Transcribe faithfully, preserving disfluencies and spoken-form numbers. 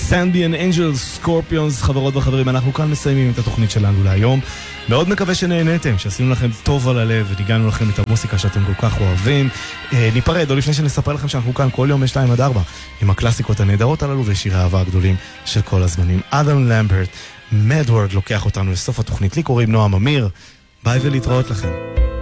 סנדיאן אנג'לס, סקורפיונס, חברות וחברים, אנחנו כאן מסיימים את התוכנית שלנו להיום. מאוד מקווה שנהנתם, שעשינו לכם טוב על הלב וניגענו לכם את המוסיקה שאתם כל כך אוהבים. אה, ניפרד, או לפני שנספר לכם שאנחנו כאן כל יום ב-שתיים עד ארבע עם הקלאסיקות הנהדרות הללו ושירי האהבה הגדולים של כל הזמנים. אדם למברט, מדוורד לוקח אותנו לסוף התוכנית. לי קוראים נועם אמיר, ביי ולהתראות לכם.